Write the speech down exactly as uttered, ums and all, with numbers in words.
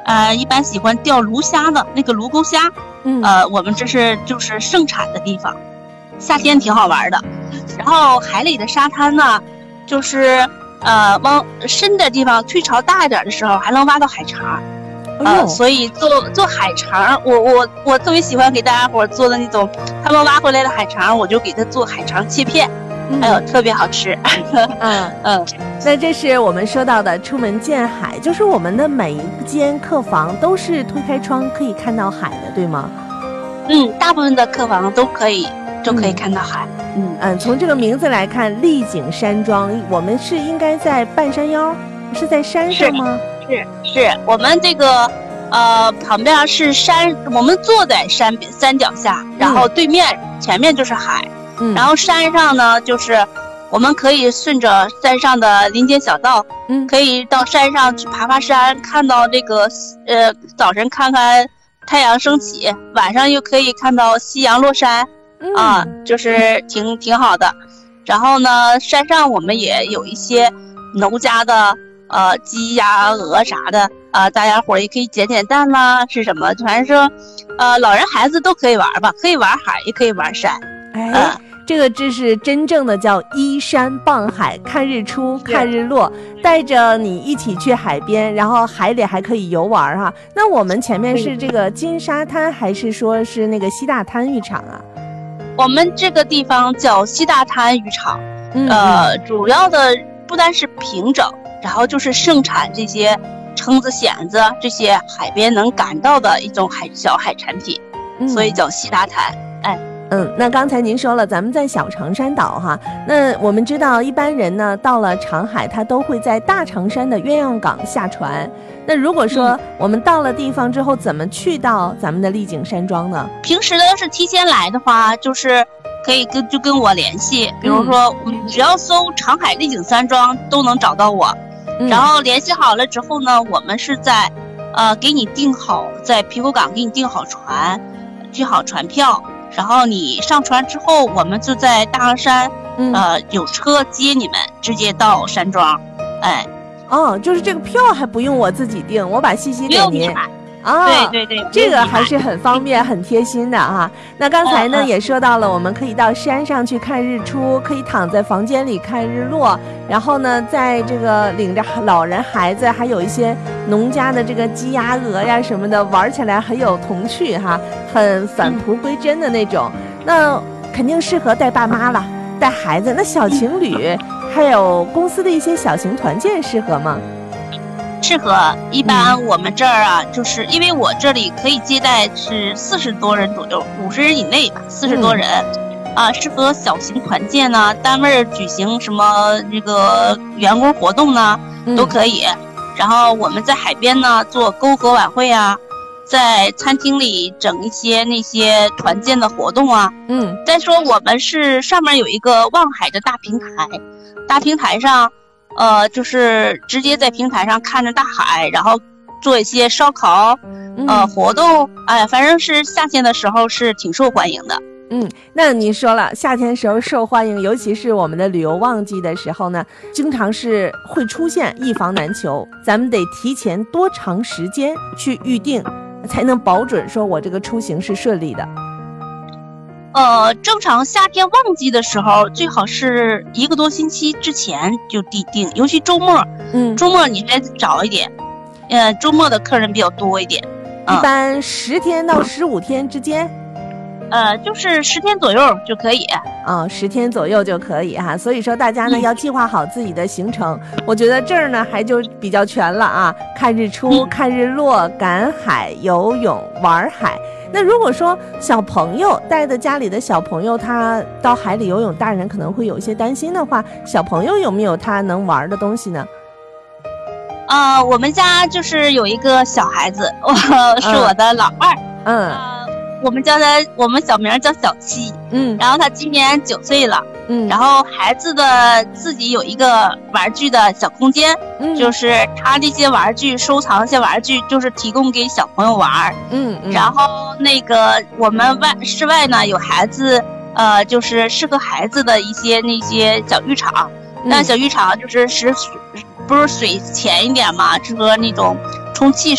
呃，一般喜欢钓鲈虾的那个鲈沟虾， 嗯， 呃，我们这是就是盛产的地方，夏天挺好玩的。然后海里的沙滩呢，就是呃往深的地方，退潮大一点的时候，还能挖到海肠。呃，所以做做海肠，我我我特别喜欢给大家伙做的那种，他们挖回来的海肠，我就给他做海肠切片，哎呦，特别好吃。 嗯嗯，那这是我们说到的出门见海，就是我们的每一间客房都是推开窗可以看到海的，对吗？ 嗯，大部分的客房都可以都可以看到海。 嗯嗯，从这个名字来看，丽景山庄，我们是应该在半山腰，是在山上吗？ 是是，我们这个呃旁边是山，我们坐在山山脚下，然后对面、嗯、前面就是海、嗯，然后山上呢就是我们可以顺着山上的林间小道，嗯，可以到山上去爬爬山，看到这个呃早晨看看太阳升起，晚上又可以看到夕阳落山，嗯、啊，就是挺挺好的。然后呢，山上我们也有一些农家的。呃，鸡呀、鹅啥的，啊、呃，大家伙也可以捡捡蛋啦，是什么？反正说，呃，老人孩子都可以玩吧，可以玩海，也可以玩山。 哎，呃、这个这是真正的叫依山傍海，看日出，看日落，带着你一起去海边，然后海里还可以游玩哈。那我们前面是这个金沙滩，还是说是那个西大滩渔场啊？ 我们这个地方叫西大滩渔场， 嗯、 呃，主要的不单是平整。然后就是盛产这些蛏子、蚬子这些海边能赶到的一种海小海产品，嗯、所以叫西大滩。哎， 嗯，那刚才您说了，咱们在小长山岛哈，那我们知道一般人呢到了长海，他都会在大长山的鸳鸯港下船。那如果说我们到了地方之后，怎么去到咱们的丽景山庄呢？ 平时呢是提前来的话，就是可以跟就跟我联系，比如说，嗯，只要搜长海丽景山庄都能找到我。然后联系好了之后呢，我们是在，呃，给你订好，在皮沟港给你订好船，订好船票，然后你上船之后，我们就在大昂山，呃，有车接你们，直接到山庄，哎， 哦，就是这个票还不用我自己订，我把信息给您。 啊、哦，对对对， 这个还是很方便、很贴心的哈。那刚才呢、嗯、也说到了，我们可以到山上去看日出，可以躺在房间里看日落，然后呢，在这个领着老人、孩子，还有一些农家的这个鸡鸭鹅呀什么的，玩起来很有童趣哈，很返璞归真的那种。嗯、那肯定适合带爸妈了，带孩子。那小情侣，还有公司的一些小型团建适合吗？ 适合，一般我们这儿啊，嗯、就是因为我这里可以接待是四十多人左右，五十人以内吧，四十多人，嗯、啊，适合小型团建呢，单位举行什么这个员工活动呢，嗯、都可以。然后我们在海边呢做篝火晚会啊，在餐厅里整一些那些团建的活动啊。嗯，再说我们是上面有一个望海的大平台，大平台上。呃，就是直接在平台上看着大海，然后做一些烧烤，呃，活动，哎，反正是夏天的时候是挺受欢迎的。 嗯，那您说了，夏天时候受欢迎，尤其是我们的旅游旺季的时候呢，经常是会出现一房难求，咱们得提前多长时间去预定，才能保准说我这个出行是顺利的。 呃，正常夏天旺季的时候，最好是一个多星期之前就预定，尤其周末，嗯，周末你还早一点，呃，周末的客人比较多一点， 一般十天到十五天之间， 呃，就是十天左右就可以， 啊、哦，十天左右就可以哈。所以说大家呢、嗯、要计划好自己的行程，我觉得这儿呢还就比较全了啊，看日出、嗯、看日落、赶海、游泳、玩海。那如果说小朋友带着家里的小朋友，他到海里游泳，大人可能会有一些担心的话，小朋友有没有他能玩的东西呢？ 呃，我们家就是有一个小孩子，我是我的老二，嗯。呃我们叫他，我们小名叫小七，嗯，然后他今年九岁了，嗯，然后孩子的自己有一个玩具的小空间，嗯，就是他这些玩具收藏些玩具，就是提供给小朋友玩，嗯，嗯然后那个我们外室外呢有孩子，呃，就是适合孩子的一些那些小浴场，那、嗯、小浴场就是是不是水浅一点嘛，适合那种充气